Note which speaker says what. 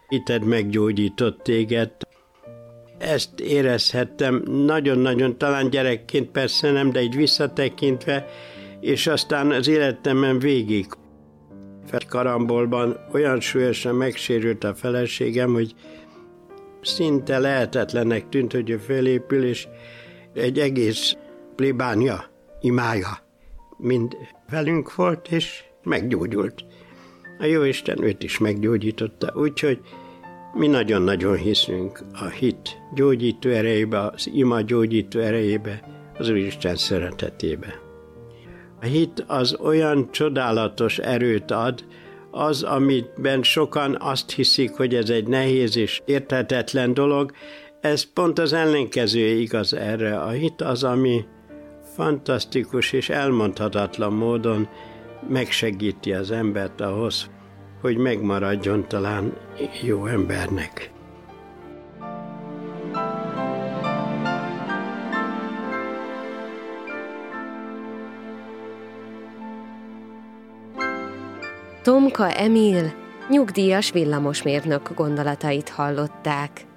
Speaker 1: hited meggyógyított téged. Ezt érezhettem nagyon-nagyon, talán gyerekként persze nem, de így visszatekintve, és aztán az életemben végig. Karambolban olyan súlyosan megsérült a feleségem, hogy szinte lehetetlennek tűnt, hogy ő fölépül, és egy egész plébánia imája mind velünk volt, és meggyógyult. A Jóisten őt is meggyógyította, úgyhogy mi nagyon-nagyon hiszünk a hit gyógyító erejébe, az ima gyógyító erejébe, az Úristen szeretetébe. A hit az olyan csodálatos erőt ad, az, amiben sokan azt hiszik, hogy ez egy nehéz és érthetetlen dolog, ez pont az ellenkezője igaz erre. A hit az, ami fantasztikus és elmondhatatlan módon megsegíti az embert ahhoz, hogy megmaradjon talán jó embernek.
Speaker 2: Tomka Emil, nyugdíjas villamosmérnök gondolatait hallották.